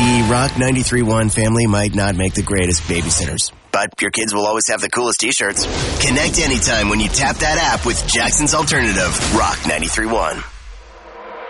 The Rock 93.1 family might not make the greatest babysitters, but your kids will always have the coolest t-shirts. Connect anytime when you tap that app with Jackson's Alternative, Rock 93.1.